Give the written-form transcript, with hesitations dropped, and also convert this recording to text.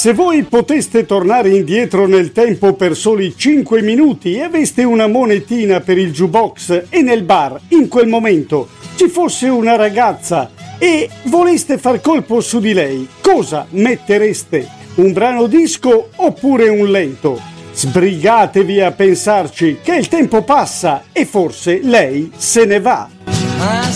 Se voi poteste tornare indietro nel tempo per soli 5 minuti e aveste una monetina per il jukebox e nel bar, in quel momento, ci fosse una ragazza e voleste far colpo su di lei, cosa mettereste? Un brano disco oppure un lento? Sbrigatevi a pensarci che il tempo passa e forse lei se ne va.